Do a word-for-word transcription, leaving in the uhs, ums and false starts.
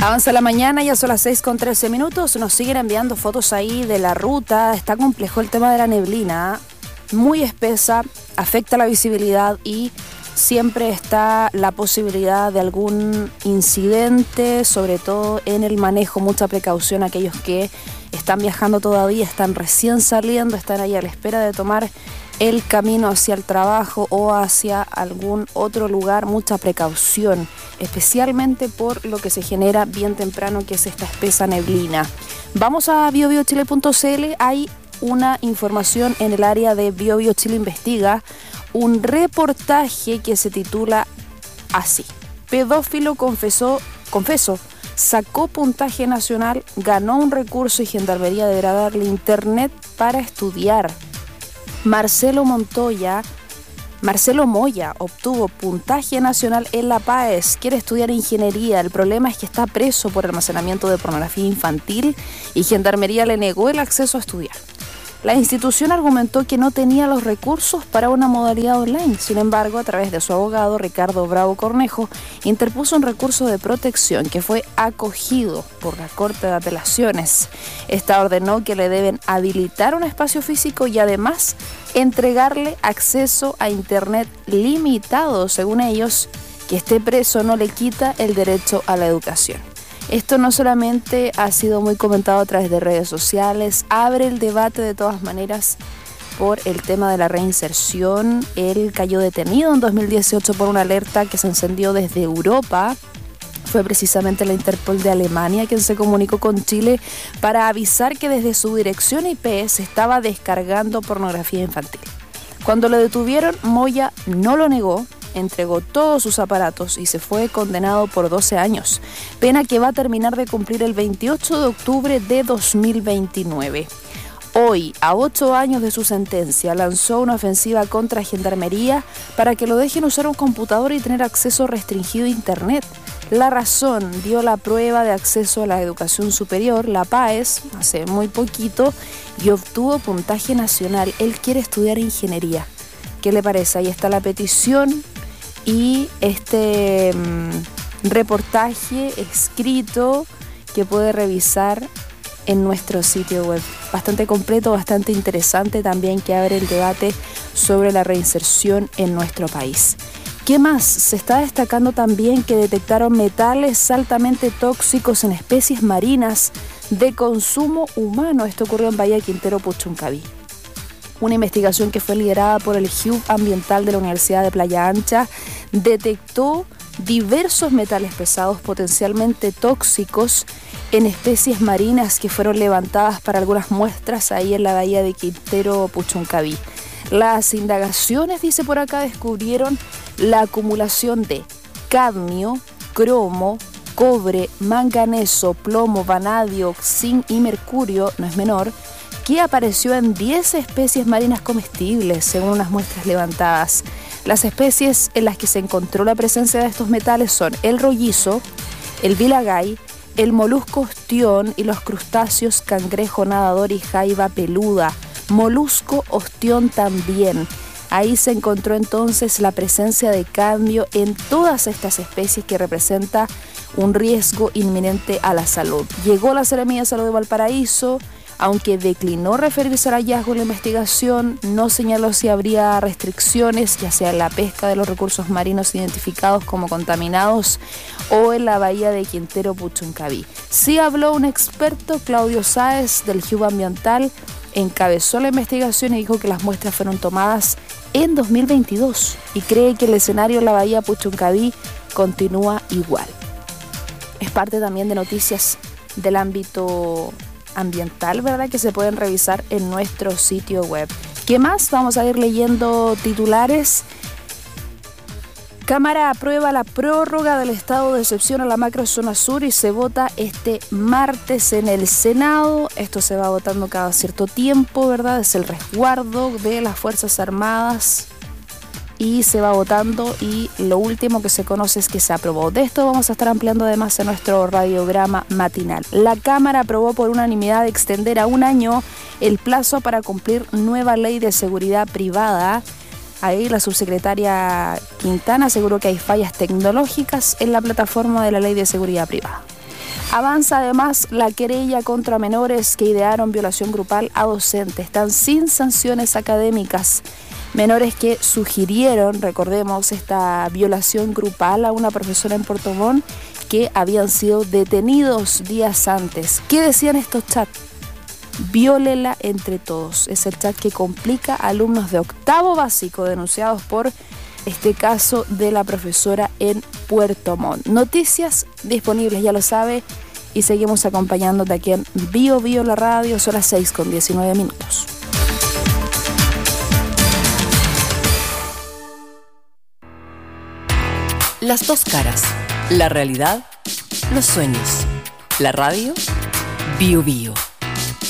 Avanza la mañana, ya son las seis con trece minutos, nos siguen enviando fotos ahí de la ruta. Está complejo el tema de la neblina, muy espesa, afecta la visibilidad y siempre está la posibilidad de algún incidente, sobre todo en el manejo. Mucha precaución aquellos que están viajando todavía, están recién saliendo, están ahí a la espera de tomar el camino hacia el trabajo o hacia algún otro lugar. Mucha precaución, especialmente por lo que se genera bien temprano, que es esta espesa neblina. Vamos a bio bio chile punto c l. Hay una información en el área de Bio Bio Chile Investiga, un reportaje que se titula así: pedófilo confesó, confesó, sacó puntaje nacional, ganó un recurso y Gendarmería deberá darle internet para estudiar. Marcelo Montoya, Marcelo Moya obtuvo puntaje nacional en la P A E S, quiere estudiar ingeniería. El problema es que está preso por almacenamiento de pornografía infantil y Gendarmería le negó el acceso a estudiar. La institución argumentó que no tenía los recursos para una modalidad online. Sin embargo, a través de su abogado, Ricardo Bravo Cornejo, interpuso un recurso de protección que fue acogido por la Corte de Apelaciones. Esta ordenó que le deben habilitar un espacio físico y además entregarle acceso a internet limitado. Según ellos, que esté preso no le quita el derecho a la educación. Esto no solamente ha sido muy comentado a través de redes sociales, abre el debate de todas maneras por el tema de la reinserción. Él cayó detenido en dos mil dieciocho por una alerta que se encendió desde Europa. Fue precisamente la Interpol de Alemania quien se comunicó con Chile para avisar que desde su dirección I P se estaba descargando pornografía infantil. Cuando lo detuvieron, Moya no lo negó, entregó todos sus aparatos y se fue condenado por doce años, pena que va a terminar de cumplir el veintiocho de octubre de dos mil veintinueve. Hoy, a ocho años de su sentencia, lanzó una ofensiva contra Gendarmería para que lo dejen usar un computador y tener acceso restringido a internet. La razón: dio la prueba de acceso a la educación superior, la P A E S, hace muy poquito, y obtuvo puntaje nacional. Él quiere estudiar ingeniería. ¿Qué le parece? Ahí está la petición y este mmm, reportaje escrito que puede revisar en nuestro sitio web. Bastante completo, bastante interesante también, que abre el debate sobre la reinserción en nuestro país. ¿Qué más? Se está destacando también que detectaron metales altamente tóxicos en especies marinas de consumo humano. Esto ocurrió en Bahía Quintero, Puchuncaví. Una investigación que fue liderada por el H U B ambiental de la Universidad de Playa Ancha detectó diversos metales pesados potencialmente tóxicos en especies marinas que fueron levantadas para algunas muestras ahí en la Bahía de Quintero, Puchuncaví. Las indagaciones, dice por acá, descubrieron la acumulación de cadmio, cromo, cobre, manganeso, plomo, vanadio, zinc y mercurio, no es menor, que apareció en diez especies marinas comestibles, según unas muestras levantadas. Las especies en las que se encontró la presencia de estos metales son el rollizo, el vilagay, el molusco ostión y los crustáceos cangrejo nadador y jaiba peluda. Molusco ostión también. Ahí se encontró entonces la presencia de cadmio en todas estas especies, que representa un riesgo inminente a la salud. Llegó la Seremía de Salud de Valparaíso, aunque declinó referirse al hallazgo en la investigación. No señaló si habría restricciones, ya sea en la pesca de los recursos marinos identificados como contaminados o en la bahía de Quintero, Puchuncaví. Sí habló un experto, Claudio Sáez, del H U B ambiental, encabezó la investigación y dijo que las muestras fueron tomadas en dos mil veintidós y cree que el escenario en la bahía Puchuncaví continúa igual. Es parte también de noticias del ámbito ambiental, ¿verdad?, que se pueden revisar en nuestro sitio web. ¿Qué más? Vamos a ir leyendo titulares. Cámara aprueba la prórroga del estado de excepción a la macrozona sur y se vota este martes en el Senado. Esto se va votando cada cierto tiempo, ¿verdad? Es el resguardo de las Fuerzas Armadas y se va votando, y lo último que se conoce es que se aprobó. De esto vamos a estar ampliando además en nuestro radiograma matinal. La Cámara aprobó por unanimidad extender a un año el plazo para cumplir nueva ley de seguridad privada. Ahí la subsecretaria Quintana aseguró que hay fallas tecnológicas en la plataforma de la ley de seguridad privada. Avanza además la querella contra menores que idearon violación grupal a docentes. Están sin sanciones académicas. Menores que sugirieron, recordemos, esta violación grupal a una profesora en Puerto Montt, que habían sido detenidos días antes. ¿Qué decían estos chats? Viólela entre todos. Es el chat que complica a alumnos de octavo básico denunciados por este caso de la profesora en Puerto Montt. Noticias disponibles, ya lo sabe, y seguimos acompañándote aquí en Bio Bio la radio. Son las seis con diecinueve minutos. Las dos caras, la realidad, los sueños, la radio, Bio Bio.